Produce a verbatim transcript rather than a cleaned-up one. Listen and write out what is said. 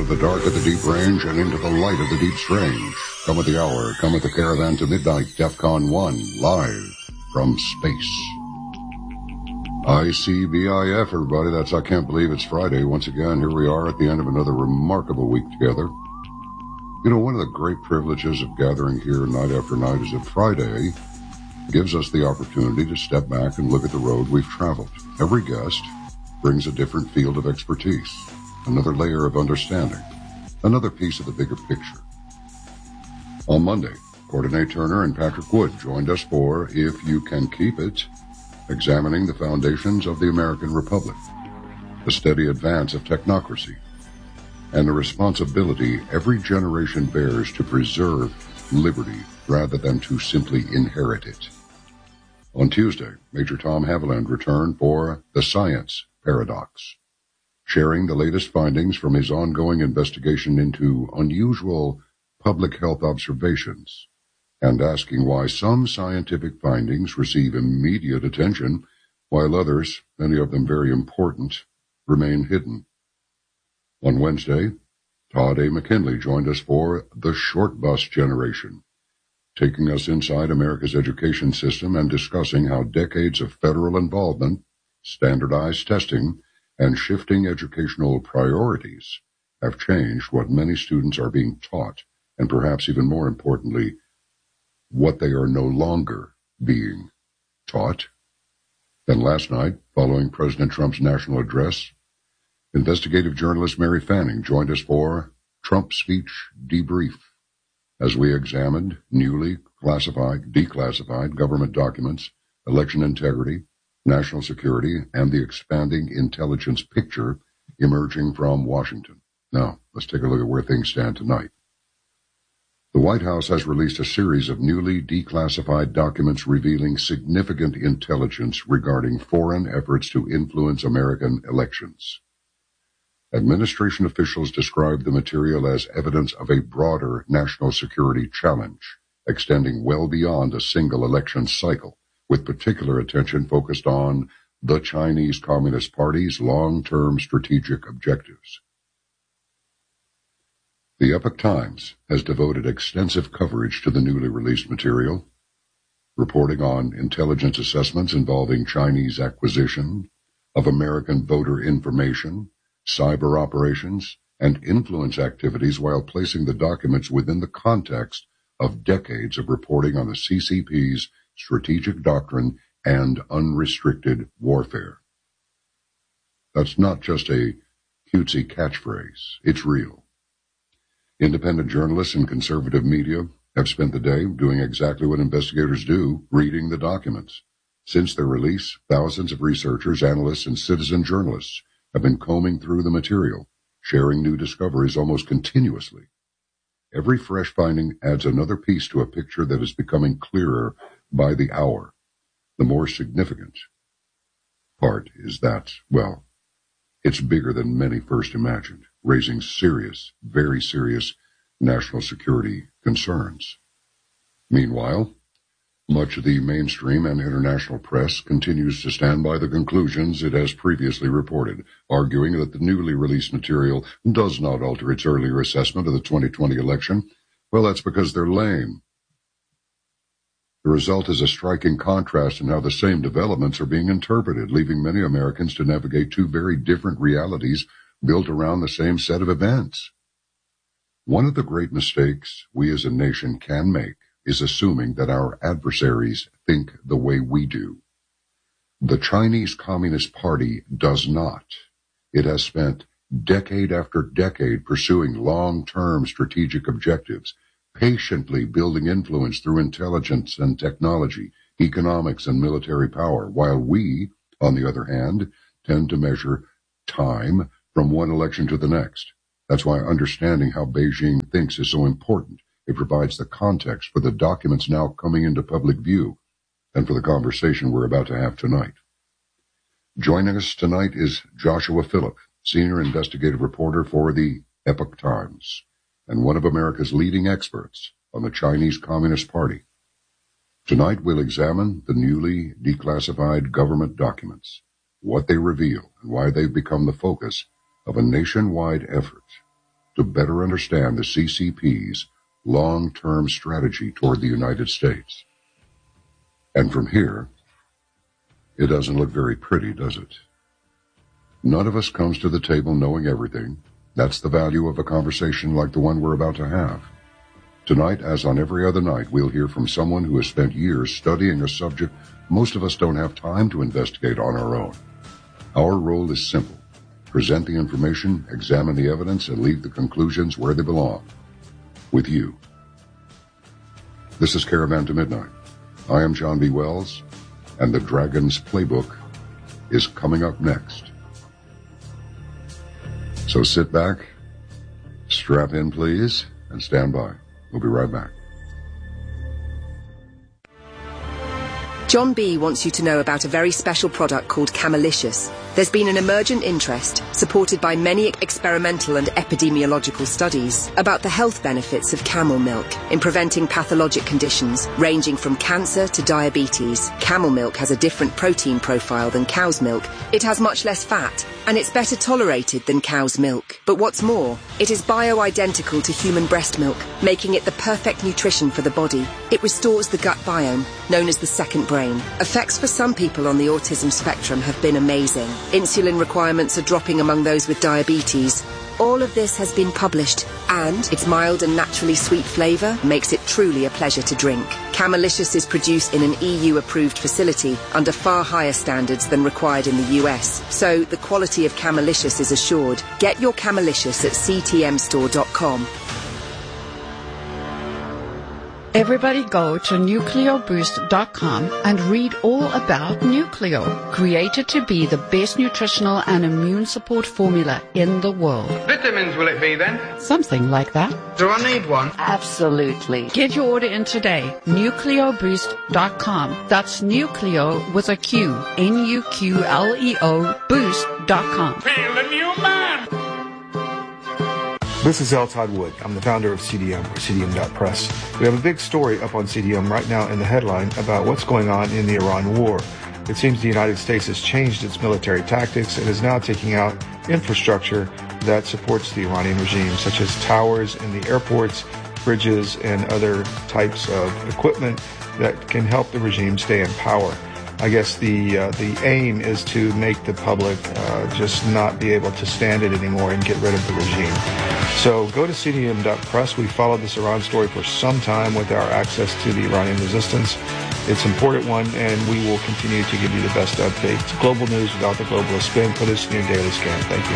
of the dark of the deep range and into the light of the deep strange. Come at the hour, come at the caravan to midnight, DEFCON one, live from space. I C B I F, everybody. That's I Can't Believe It's Friday. Once again, here we are at the end of another remarkable week together. You know, one of the great privileges of gathering here night after night is that Friday gives us the opportunity to step back and look at the road we've traveled. Every guest brings a different field of expertise, another layer of understanding, another piece of the bigger picture. On Monday, Courtney Turner and Patrick Wood joined us for If You Can Keep It, examining the foundations of the American Republic, the steady advance of technocracy, and the responsibility every generation bears to preserve liberty rather than to simply inherit it. On Tuesday, Major Tom Haviland returned for The Science Paradox, sharing the latest findings from his ongoing investigation into unusual public health observations and asking why some scientific findings receive immediate attention while others, many of them very important, remain hidden. On Wednesday, Todd A. McKinley joined us for The Short Bus Generation, taking us inside America's education system and discussing how decades of federal involvement, standardized testing, and shifting educational priorities have changed what many students are being taught, and perhaps even more importantly, what they are no longer being taught. Then last night, following President Trump's national address, investigative journalist Mary Fanning joined us for Trump Speech Debrief, as we examined newly classified, declassified government documents, election integrity, national security, and the expanding intelligence picture emerging from Washington. Now, let's take a look at where things stand tonight. The White House has released a series of newly declassified documents revealing significant intelligence regarding foreign efforts to influence American elections. Administration officials described the material as evidence of a broader national security challenge, extending well beyond a single election cycle, with particular attention focused on the Chinese Communist Party's long-term strategic objectives. The Epoch Times has devoted extensive coverage to the newly released material, reporting on intelligence assessments involving Chinese acquisition of American voter information, cyber operations, and influence activities while placing the documents within the context of decades of reporting on the C C P's strategic doctrine and unrestricted warfare. That's not just a cutesy catchphrase. It's real. Independent journalists and conservative media have spent the day doing exactly what investigators do, reading the documents. Since their release, thousands of researchers, analysts, and citizen journalists have been combing through the material, sharing new discoveries almost continuously. Every fresh finding adds another piece to a picture that is becoming clearer by the hour. The more significant part is that, well, it's bigger than many first imagined, raising serious, very serious national security concerns. Meanwhile, much of the mainstream and international press continues to stand by the conclusions it has previously reported, arguing that the newly released material does not alter its earlier assessment of the twenty twenty election. Well, that's because they're lame. The result is a striking contrast in how the same developments are being interpreted, leaving many Americans to navigate two very different realities built around the same set of events. One of the great mistakes we as a nation can make is assuming that our adversaries think the way we do. The Chinese Communist Party does not. It has spent decade after decade pursuing long-term strategic objectives, patiently building influence through intelligence and technology, economics and military power, while we, on the other hand, tend to measure time from one election to the next. That's why understanding how Beijing thinks is so important. It provides the context for the documents now coming into public view and for the conversation we're about to have tonight. Joining us tonight is Joshua Phillip, senior investigative reporter for the Epoch Times and one of America's leading experts on the Chinese Communist Party. Tonight we'll examine the newly declassified government documents, what they reveal, and why they've become the focus of a nationwide effort to better understand the C C P's long-term strategy toward the United States. And from here, it doesn't look very pretty, does it? None of us comes to the table knowing everything. That's the value of a conversation like the one we're about to have. Tonight, as on every other night, we'll hear from someone who has spent years studying a subject most of us don't have time to investigate on our own. Our role is simple. Present the information, examine the evidence, and leave the conclusions where they belong. With you. This is Caravan to Midnight. I am John B. Wells, and the Dragon's Playbook is coming up next. So sit back, strap in please, and stand by. We'll be right back. John B. wants you to know about a very special product called Camelicious. There's been an emergent interest, supported by many experimental and epidemiological studies, about the health benefits of camel milk in preventing pathologic conditions ranging from cancer to diabetes. Camel milk has a different protein profile than cow's milk. It has much less fat, and it's better tolerated than cow's milk. But what's more, it is bio-identical to human breast milk, making it the perfect nutrition for the body. It restores the gut biome, known as the second brain. Effects for some people on the autism spectrum have been amazing. Insulin requirements are dropping among those with diabetes. All of this has been published, and its mild and naturally sweet flavour makes it truly a pleasure to drink. Camelicious is produced in an E U-approved facility under far higher standards than required in the U S, so the quality of Camelicious is assured. Get your Camelicious at c t m store dot com. Everybody go to nucleo boost dot com and read all about Nucleo, created to be the best nutritional and immune support formula in the world. Vitamins will it be then? Something like that. Do I need one? Absolutely. Get your order in today. nucleo boost dot com. That's Nucleo with a Q. N U Q L E O boost dot com. Feel the new man! This is L. Todd Wood. I'm the founder of C D M, or C D M dot press. We have a big story up on C D M right now in the headline about what's going on in the Iran war. It seems the United States has changed its military tactics and is now taking out infrastructure that supports the Iranian regime, such as towers in the airports, bridges, and other types of equipment that can help the regime stay in power. I guess the uh, the aim is to make the public uh, just not be able to stand it anymore and get rid of the regime. So go to C D M dot press. We followed this Iran story for some time with our access to the Iranian resistance. It's an important one, and we will continue to give you the best updates. Global news without the globalist spin. Put us in your daily scan. Thank you.